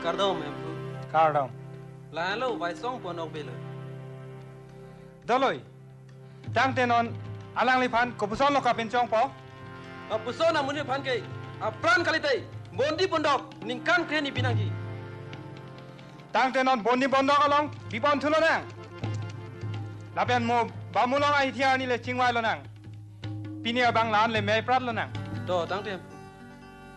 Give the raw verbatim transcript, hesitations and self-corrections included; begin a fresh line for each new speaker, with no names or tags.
Kardom em.
Kardom.
Lalu vai song ponok bela.
Doloi. Tang tenon alang lipan ko puson lo ka pencong po.
Puson amun ni pan ke. Apran kali tay. Bondi pondok ningkan kreni pinangji.
Tang tenon bondi pondok along bipon thulo nang. Lapen mo bamulong ai thia ni le chingwai lo nang. Pinia bang lan le mei prat lo nang.
Do tang tem.